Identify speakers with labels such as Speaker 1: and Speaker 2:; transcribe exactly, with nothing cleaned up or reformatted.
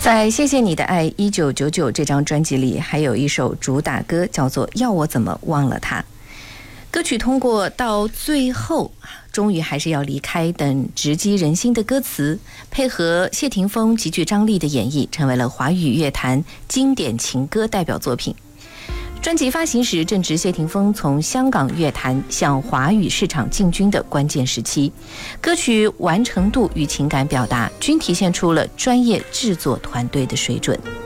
Speaker 1: 在《谢谢你的爱》一九九九这张专辑里，还有一首主打歌叫做《要我怎么忘了他》。歌曲通过到最后终于还是要离开等直击人心的歌词，配合谢霆锋极具张力的演绎，成为了华语乐坛经典情歌代表作品。专辑发行时正值谢霆锋从香港乐坛向华语市场进军的关键时期，歌曲完成度与情感表达均体现出了专业制作团队的水准。